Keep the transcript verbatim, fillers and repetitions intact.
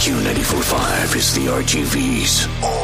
Q ninety-four point five is the R G V's